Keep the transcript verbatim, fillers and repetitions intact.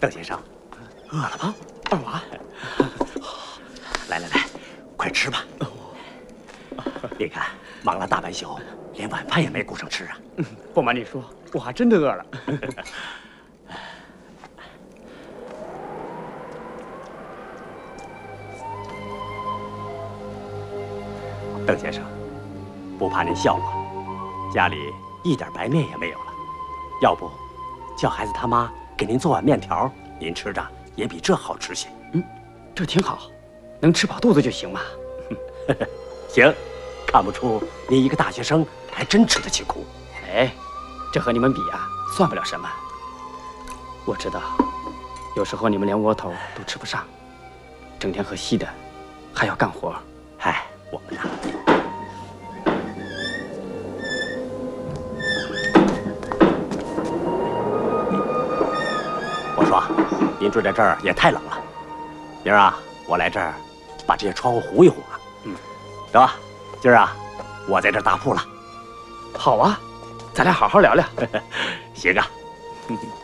邓先生， 饿了吗？二娃， 来来来，快吃吧。你看，忙了大半宿，连晚饭也没顾上吃啊。 嗯，不瞒你说，我还真的饿了。 邓先生，不怕您笑话，家里一点白面也没有了，要不叫孩子他妈给您做碗面条，您吃着也比这好吃些。 嗯，这挺好，能吃饱肚子就行嘛。 行，看不出您一个大学生还真吃得起苦。 哎，这和你们比啊，算不了什么。我知道，有时候你们连窝头都吃不上，整天和稀的，还要干活。 唉，我们呐。我说，您住在这儿也太冷了，明儿啊，我来这儿把这些窗户糊一糊啊。嗯，得，今儿啊，我在这儿打铺了。 好啊，咱俩好好聊聊。 行啊。